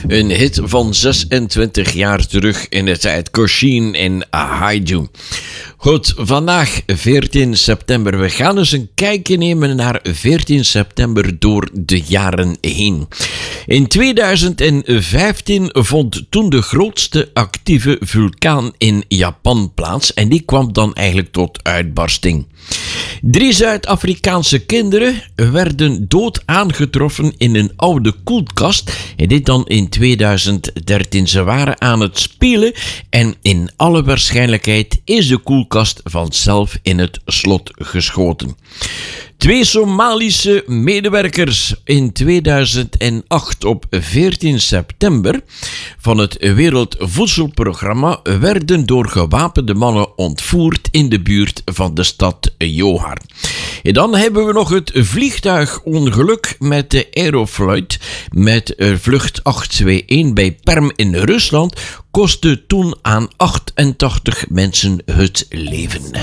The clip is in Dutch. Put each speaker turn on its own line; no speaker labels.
Een hit van 26 jaar terug in de tijd. Kosheen en Haiju. Goed, vandaag 14 september. We gaan eens een kijkje nemen naar 14 september door de jaren heen. In 2015 vond toen de grootste actieve vulkaan in Japan plaats en die kwam dan eigenlijk tot uitbarsting. 3 Zuid-Afrikaanse kinderen werden dood aangetroffen in een oude koelkast. En dit dan in 2013. Ze waren aan het spelen en in alle waarschijnlijkheid is de koelkast vanzelf in het slot geschoten. 2 Somalische medewerkers in 2008 op 14 september van het Wereldvoedselprogramma werden door gewapende mannen ontvoerd in de buurt van de stad Johar. En dan hebben we nog het vliegtuigongeluk met de Aeroflot met vlucht 821 bij Perm in Rusland kostte toen aan 88 mensen het leven.